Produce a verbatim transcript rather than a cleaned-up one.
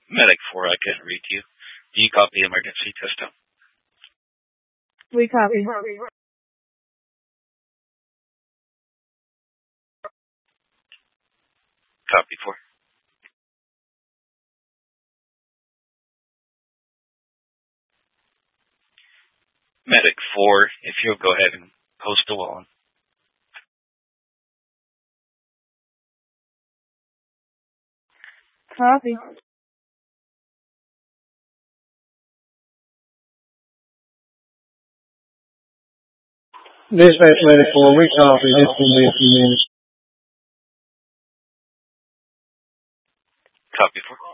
Medic four, I can't read you. Do you copy emergency system? We copy. Copy four. Medic four, if you'll go ahead and post a wall. Copy. Dispatch Medic four, we copy. This will be a few minutes. Copy four.